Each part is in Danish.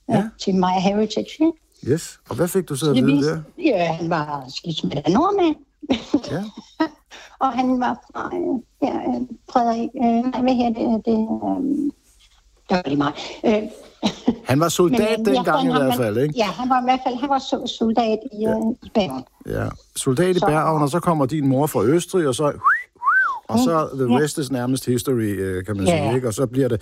til My Heritage. Ikke? Yes. Og hvad fik du så at vide der? Ja, han var skizofren af nordmand. Ja. Og han var fra Frederik... hvad her det var lige meget. Han var soldat dengang i hvert fald, ikke? Ja, han var i hvert fald soldat i Bergen. Ja, soldat i Bergen, og så kommer din mor fra Østrig, og så the rest is nærmest history, kan man sige, ikke? Og så bliver det...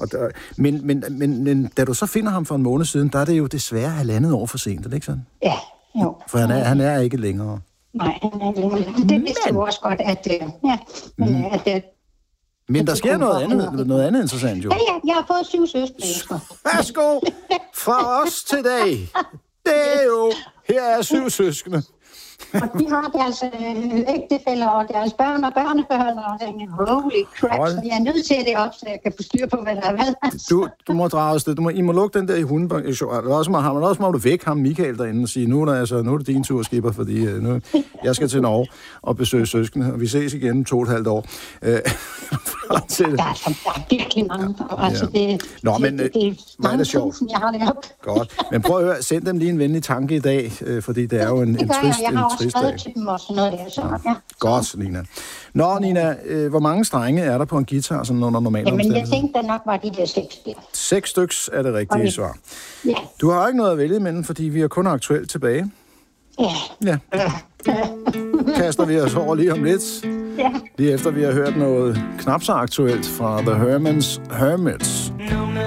Men da du så finder ham for en måned siden, der er det jo desværre 1,5 år for sent, er det ikke sådan? Ja, jo. For han er ikke længere. Nej, han er ikke længere. Det vidste jo også godt, at... Men der sker noget andet interessant, jo. Ja, jeg har fået 7 søskende. Værsgo! Fra os til dig. Det er jo... Her er 7 søskende. Og de har deres ægtefæller og deres børn og børnebørn, og tænker, holy crap, så jeg er nødt til det op, så jeg kan få styr på, hvad der er hvad. Du må drage os det. I må lukke den der i hundebank. Også må du væk ham, Michael, derinde, og sige, nu er det din tur, skipper, fordi nu, jeg skal til Norge og besøge søskende, og vi ses igen om 2,5 år. Der er virkelig mange. Altså, det er mange tusind, jeg har det op. Godt. Men prøv at høre, send dem lige en venlig tanke i dag, fordi det er jo en trist dag. Jeg har også skrevet til dem og sådan noget der. Så, ja. Godt, Nina. Nå, Nina, hvor mange strenge er der på en guitar, sådan under normale omstændigheder? Jeg tænkte, der nok var de der 6 der. 6 styks er det rigtige svar. Ja. Du har ikke noget at vælge imellem, fordi vi er kun aktuelt tilbage. Ja. Kaster vi os over lige om lidt. Ja. Lige efter vi har hørt noget knap så aktuelt fra The Hermits.